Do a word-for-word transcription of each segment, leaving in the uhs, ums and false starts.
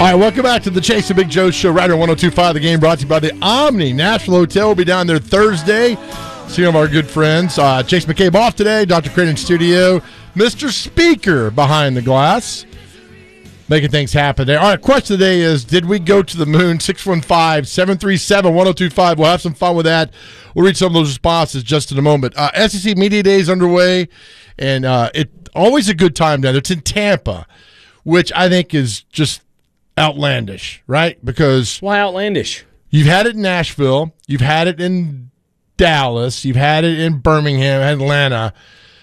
All right, welcome back to the Chase and Big Joe Show. Right here, one oh two point five The Game, brought to you by the Omni Nashville Hotel. We'll be down there Thursday. See some of our good friends. Uh, Chase McCabe off today. Doctor Crane in studio. Mister Speaker behind the glass. Making things happen there. All right, question today is, did we go to the moon? six one five, seven three seven, one oh two five. We'll have some fun with that. We'll read some of those responses just in a moment. Uh, S E C Media Day is underway, and uh, it always a good time down there. It's in Tampa, which I think is just outlandish, right? Because why outlandish? You've had it in Nashville. You've had it in Dallas. You've had it in Birmingham, Atlanta.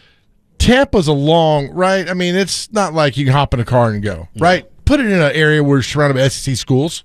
Tampa's a long, right? I mean, it's not like you can hop in a car and go, right? No. Put it in an area where you're surrounded by S E C schools,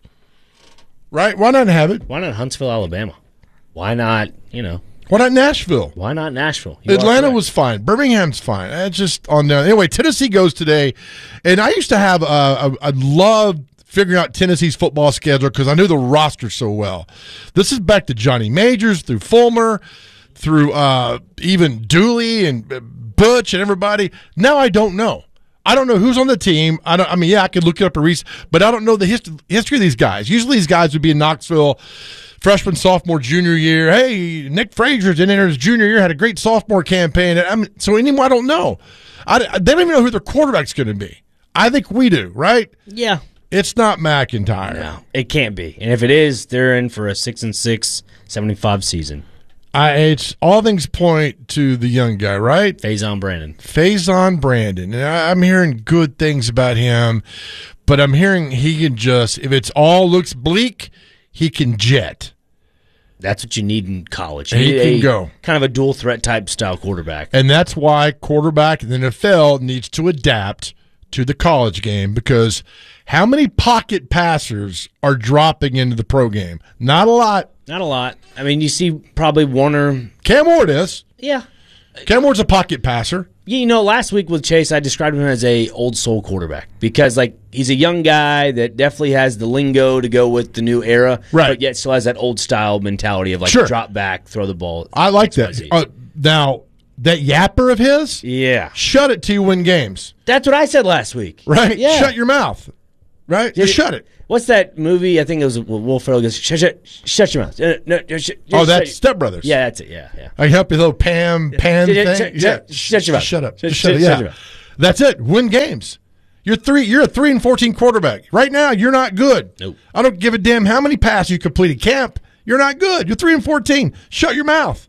right? Why not have it? Why not Huntsville, Alabama? Why not, you know? Why not Nashville? Why not Nashville? You Atlanta was fine. Birmingham's fine. It's just on down. Anyway, Tennessee goes today, and I used to have a, a I loved figuring out Tennessee's football schedule because I knew the roster so well. This is back to Johnny Majors, through Fulmer, through uh, even Dooley and Butch and everybody. Now I don't know. I don't know who's on the team. I don't. I mean, yeah, I could look it up a reason, but I don't know the hist- history of these guys. Usually, these guys would be in Knoxville, freshman, sophomore, junior year. Hey, Nick Frazier's in there his junior year, had a great sophomore campaign. I mean, so anymore, I don't know. I, they don't even know who their quarterback's going to be. I think we do, right? Yeah. It's not McIntyre. No, it can't be. And if it is, they're in for a six and six, seventy-five season. I, it's all things point to the young guy, right? Faison Brandon. Faison Brandon. And I, I'm hearing good things about him, but I'm hearing he can just, if it's all looks bleak, he can jet. That's what you need in college. You he need can a, go. Kind of a dual threat type style quarterback. And that's why quarterback in the N F L needs to adapt to the college game, because how many pocket passers are dropping into the pro game? Not a lot. Not a lot. I mean, you see probably Warner. Cam Ward is. Yeah. Cam Ward's a pocket passer. You know, last week with Chase, I described him as a old soul quarterback because, like, he's a young guy that definitely has the lingo to go with the new era, right? But yet still has that old style mentality of like sure. drop back, throw the ball. I like that. Uh, now that yapper of his, yeah, shut it till you win games. That's what I said last week, right? Yeah, shut your mouth, right? Just shut it. What's that movie? I think it was Will Ferrell goes, shut, shut, shut your mouth. Uh, no, no, sh- oh, that's Step Brothers. Yeah, that's it. Yeah, yeah. I help you, little Pam, Pan yeah, thing. Shut, yeah. shut your mouth. Shut up. Shut, shut, shut, shut, yeah. That's it. Win games. You're three. You're a three and fourteen quarterback right now. You're not good. Nope. I don't give a damn how many passes you completed camp. You're not good. You're three and fourteen. Shut your mouth.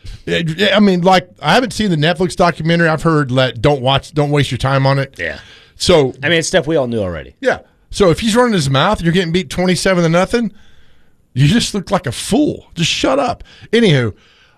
I mean, like, I haven't seen the Netflix documentary. I've heard let don't watch, don't waste your time on it. Yeah. So I mean, it's stuff we all knew already. Yeah. So if he's running his mouth and you're getting beat twenty-seven to nothing, you just look like a fool. Just shut up. Anywho,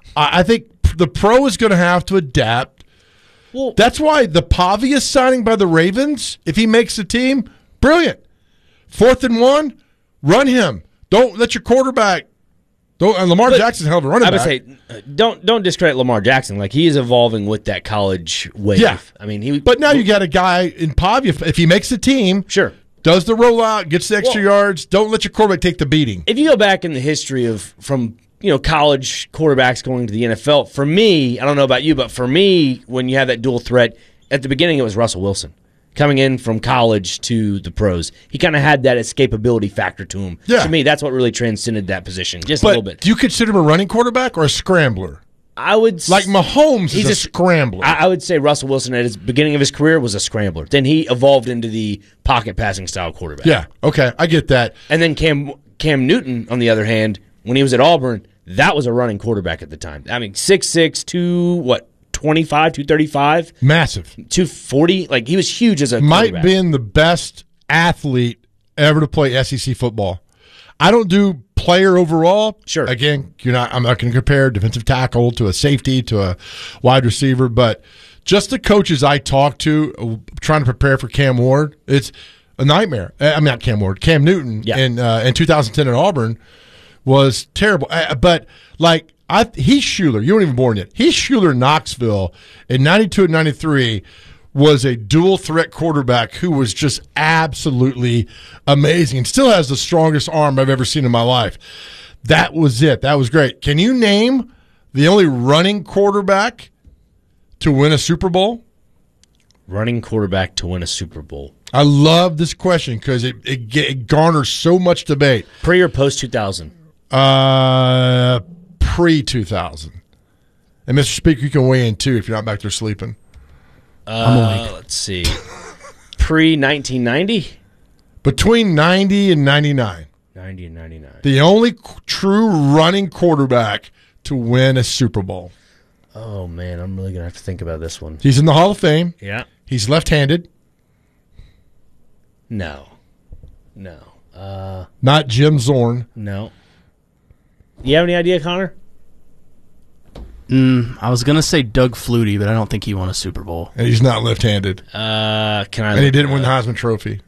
I think the pro is going to have to adapt. Well, that's why the Pavia signing by the Ravens, if he makes the team, brilliant. Fourth and one, run him. Don't let your quarterback. Don't. And Lamar but Jackson's a hell of a running back. I would say, uh, don't don't discredit Lamar Jackson. Like, he is evolving with that college wave. Yeah. I mean, he. But now you got a guy in Pavia. If he makes the team, sure. Does the rollout, gets the extra well, yards. Don't let your quarterback take the beating. If you go back in the history of from you know college quarterbacks going to the N F L, for me, I don't know about you, but for me, when you have that dual threat, at the beginning it was Russell Wilson coming in from college to the pros. He kind of had that escapability factor to him. Yeah. To me, that's what really transcended that position just but a little bit. Do you consider him a running quarterback or a scrambler? I would like Mahomes he's is a, a scrambler. I, I would say Russell Wilson at his beginning of his career was a scrambler. Then he evolved into the pocket passing style quarterback. Yeah, okay, I get that. And then Cam Cam Newton, on the other hand, when he was at Auburn, that was a running quarterback at the time. I mean, six six, two what, twenty-five, two thirty-five, massive, two forty. Like, he was huge as a might have been the best athlete ever to play S E C football. I don't do player overall. Sure. Again, you're not. I'm not going to compare defensive tackle to a safety to a wide receiver, but just the coaches I talk to trying to prepare for Cam Ward, it's a nightmare. I mean, not Cam Ward, Cam Newton yeah. in uh, in two thousand ten at Auburn was terrible. Uh, but like I, he's Schuler. You weren't even born yet. He's Schuler in Knoxville in ninety-two and ninety-three. Was a dual threat quarterback who was just absolutely amazing and still has the strongest arm I've ever seen in my life. That was it. That was great. Can you name the only running quarterback to win a Super Bowl? Running quarterback to win a Super Bowl. I love this question because it, it, it garners so much debate. Pre or post two thousand? Uh, pre two thousand. And Mister Speaker, you can weigh in too if you're not back there sleeping. Uh, let's see. Pre nineteen ninety? Between ninety and ninety-nine. ninety and ninety-nine. The only qu- true running quarterback to win a Super Bowl. Oh, man, I'm really going to have to think about this one. He's in the Hall of Fame. Yeah. He's left-handed. No. No. Uh, Not Jim Zorn. no. You have any idea, Connor? Mm, I was going to say Doug Flutie, but I don't think he won a Super Bowl. And he's not left-handed. Uh, can I? And he look didn't it win the up? Heisman Trophy.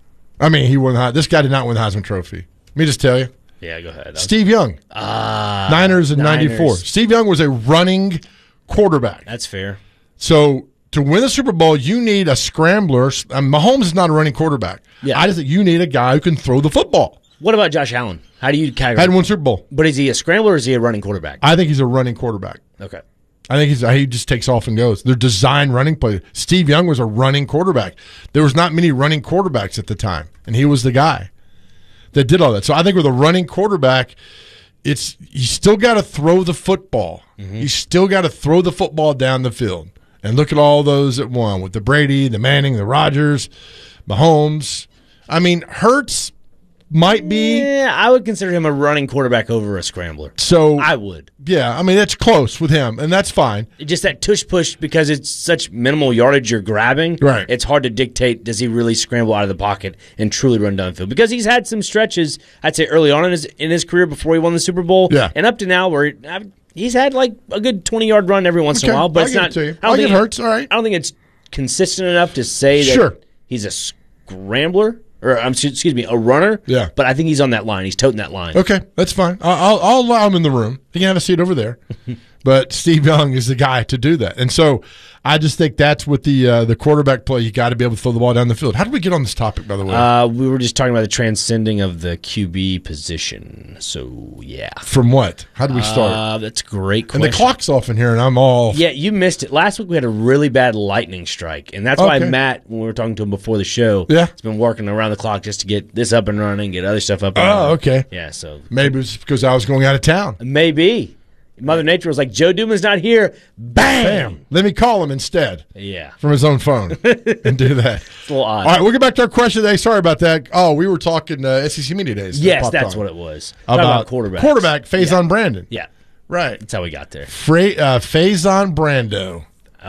I mean, he won the Heisman. This guy did not win the Heisman Trophy. Let me just tell you. Yeah, go ahead. Steve Young. Ah, Niners in Niners. ninety-four. Steve Young was a running quarterback. That's fair. So to win the Super Bowl, you need a scrambler. Um, Mahomes is not a running quarterback. Yeah. I just think you need a guy who can throw the football. What about Josh Allen? How do you categorize? Had one Super Bowl. But is he a scrambler or is he a running quarterback? I think he's a running quarterback. Okay. I think he's he just takes off and goes. They're designed running plays. Steve Young was a running quarterback. There was not many running quarterbacks at the time, and he was the guy that did all that. So I think with a running quarterback, it's you still got to throw the football. Mm-hmm. You still got to throw the football down the field. And look at all those that won with the Brady, the Manning, the Rodgers, Mahomes. I mean, Hurts might be. Yeah, I would consider him a running quarterback over a scrambler. So I would. Yeah, I mean, that's close with him, and that's fine. Just that tush push because it's such minimal yardage you're grabbing. Right. It's hard to dictate, does he really scramble out of the pocket and truly run downfield? Because he's had some stretches, I'd say, early on in his in his career before he won the Super Bowl. Yeah. And up to now where he's had like a good twenty-yard run every once Okay, in a while. But I'll it's give not. it to you. I don't I'll think give Hurts, all right. I don't think it's consistent enough to say that Sure. he's a scrambler. Or um, excuse me, a runner. Yeah. But I think he's on that line. He's toting that line. Okay, that's fine. I'll, I'll, I'll allow him in the room. He can have a seat over there. But Steve Young is the guy to do that. And so I just think that's with the uh, the quarterback play. You got to be able to throw the ball down the field. How did we get on this topic, by the way? Uh, we were just talking about the transcending of the Q B position. So, yeah. From what? How did we start? Uh, that's a great and question. the clock's off in here, and I'm all. Yeah, you missed it. Last week we had a really bad lightning strike, and that's why Okay. Matt, when we were talking to him before the show, Yeah. has been working around the clock just to get this up and running, get other stuff up and Oh, running. okay. Yeah, so Maybe it's because I was going out of town. maybe. Mother Nature was like, Joe Duma's not here. Bang! Bam. Let me call him instead Yeah. from his own phone and do that. It's a little odd. All right, we'll get back to our question today. Sorry about that. Oh, we were talking uh, S E C Media Days. that yes, popped that's on. what it was. Talking About, about quarterbacks. Quarterback, Faison Brandon. Yeah, Right. that's how we got there. Fra- uh, Faison Brando.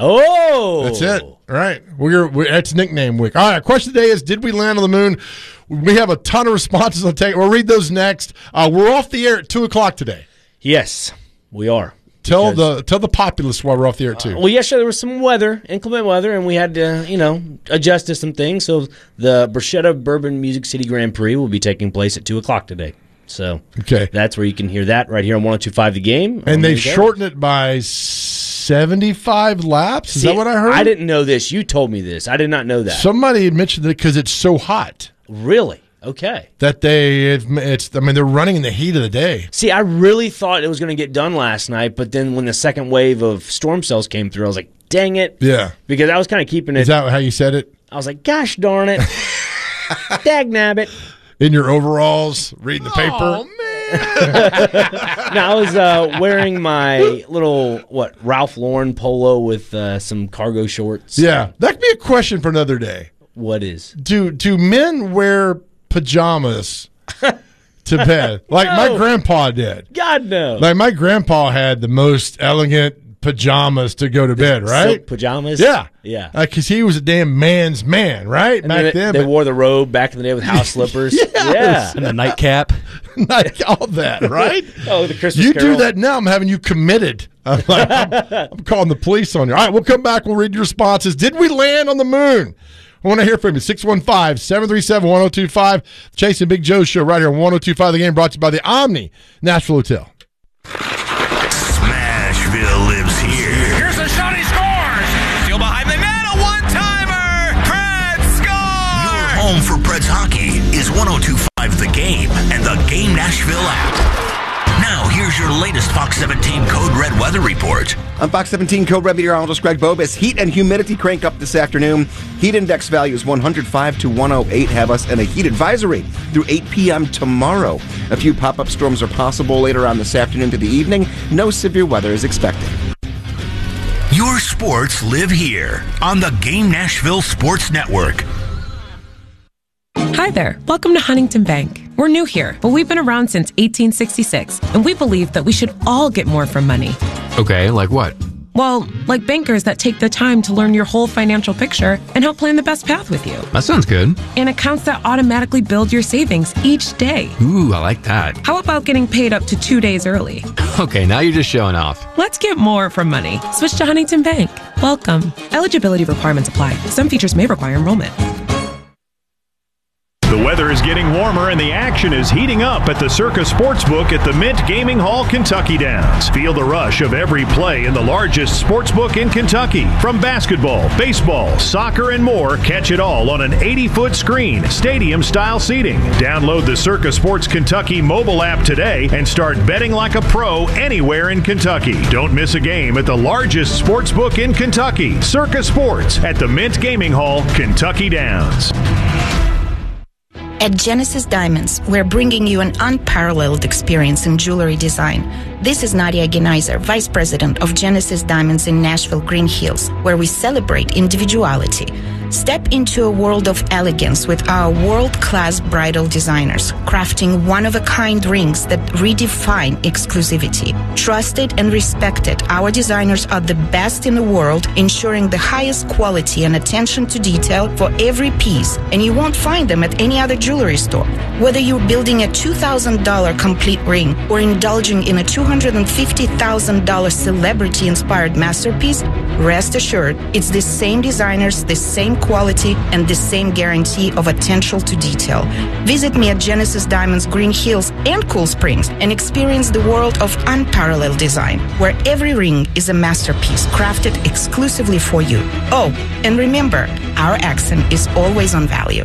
Oh! That's it. All right. We're, we're That's nickname week. All right. Question today is, did we land on the moon? We have a ton of responses. I'll take. We'll read those next. Uh, we're off the air at two o'clock today. Yes, we are. Tell Because- the tell the populace why we're off the air at two. Well, yesterday there was some weather, inclement weather, and we had to, you know, adjust to some things. So the Bruschetta Bourbon Music City Grand Prix will be taking place at two o'clock today. So Okay. that's where you can hear that right here on one oh two point five The Game. And they've There you go. shortened it by seventy-five laps. Is See, that what I heard? I didn't know this. You told me this. I did not know that. Somebody had mentioned it because it's so hot Really? Okay. that they it, it's. I mean, they're running in the heat of the day. See, I really thought it was going to get done last night, but then when the second wave of storm cells came through, I was like, dang it. Yeah. Because I was kind of keeping it. Is that how you said it? I was like, gosh darn it. Dag nabbit. In your overalls, reading the paper. Oh, man. No, I was uh, wearing my little, what, Ralph Lauren polo with uh, some cargo shorts. Yeah, that could be a question for another day. What is? Do do men wear pajamas to bed like my No. grandpa did? God, no. Like my grandpa had the most elegant pajamas to go to bed, right? Silk pajamas? Yeah, Yeah. because he was a damn man's man, right? And Back they, then, they but wore the robe back in the day with house slippers. Yeah. And the nightcap. not all that, right? Oh, the Christmas You Carol. do that now, I'm having you committed. I'm, like, I'm, I'm calling the police on you. All right, we'll come back. We'll read your responses. Did we land on the moon? I want to hear from you. six one five, seven three seven, one oh two five. Chase and Big Joe show right here on one oh two point five The Game, brought to you by the Omni Nashville Hotel. Smashville lives here. Here's a shot, he scores! Still behind the net, a one-timer! Preds Your scores! home for Preds hockey is one oh two point five The Game and the Game Nashville app. Now here's here's your latest Fox seventeen Code Red weather report. On Fox seventeen Code Red meteorologist Greg Bobus, heat and humidity crank up this afternoon. Heat index values one hundred five to one oh eight have us in a heat advisory through eight p.m. tomorrow. A few pop-up storms are possible later on this afternoon to the evening. No severe weather is expected. Your sports live here on the Game Nashville Sports Network. Hi there. Welcome to Huntington Bank. We're new here, but we've been around since eighteen sixty-six, and we believe that we should all get more from money. Okay, like what? Well, like bankers that take the time to learn your whole financial picture and help plan the best path with you. That sounds good. And accounts that automatically build your savings each day. Ooh, I like that. How about getting paid up to two days early? Okay, now you're just showing off. Let's get more from money. Switch to Huntington Bank. Welcome. Eligibility requirements apply. Some features may require enrollment. The weather is getting warmer and the action is heating up at the Circa Sportsbook at the Mint Gaming Hall, Kentucky Downs. Feel the rush of every play in the largest sportsbook in Kentucky. From basketball, baseball, soccer, and more, catch it all on an eighty-foot screen, stadium-style seating. Download the Circa Sports Kentucky mobile app today and start betting like a pro anywhere in Kentucky. Don't miss a game at the largest sportsbook in Kentucky, Circa Sports at the Mint Gaming Hall, Kentucky Downs. At Genesis Diamonds, we're bringing you an unparalleled experience in jewelry design. This is Nadia Geneiser, Vice President of Genesis Diamonds in Nashville, Green Hills, where we celebrate individuality. Step into a world of elegance with our world-class bridal designers, crafting one-of-a-kind rings that redefine exclusivity. Trusted and respected, our designers are the best in the world, ensuring the highest quality and attention to detail for every piece, and you won't find them at any other jewelry store. Whether you're building a two thousand dollars complete ring or indulging in a two hundred fifty thousand dollars celebrity-inspired masterpiece, rest assured, it's the same designers, the same quality, and the same guarantee of attention to detail. Visit me at Genesis Diamonds Green Hills and Cool Springs and experience the world of unparalleled design, where every ring is a masterpiece crafted exclusively for you. Oh, and remember, our accent is always on value.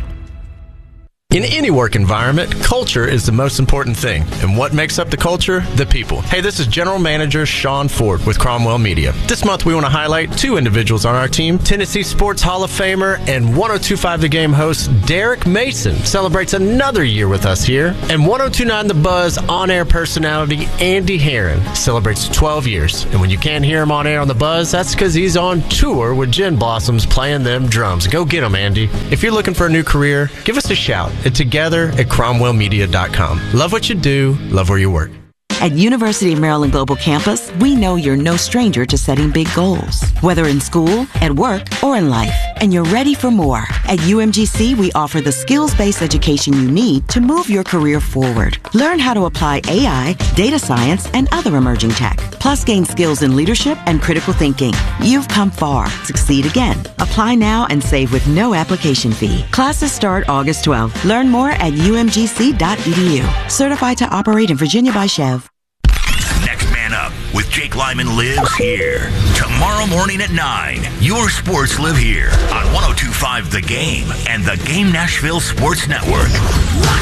In any work environment, culture is the most important thing. And what makes up the culture? The people. Hey, this is General Manager Sean Ford with Cromwell Media. This month we want to highlight two individuals on our team. Tennessee Sports Hall of Famer and one oh two point five The Game host Derek Mason celebrates another year with us here. And one oh two point nine The Buzz on-air personality Andy Herron celebrates twelve years. And when you can't hear him on air on The Buzz, that's because he's on tour with Gin Blossoms playing them drums. Go get him, Andy. If you're looking for a new career, give us a shout at together at cromwell media dot com. Love what you do, love where you work. At University of Maryland Global Campus, we know you're no stranger to setting big goals, whether in school, at work, or in life, and you're ready for more. At U M G C, we offer the skills-based education you need to move your career forward. Learn how to apply A I, data science, and other emerging tech, plus gain skills in leadership and critical thinking. You've come far. Succeed again. Apply now and save with no application fee. Classes start August twelfth. Learn more at u m g c dot e d u. Certified to operate in Virginia by Chev. Next Man Up with Jake Lyman lives here. Tomorrow morning at nine, your sports live here on one oh two point five The Game and the Game Nashville Sports Network.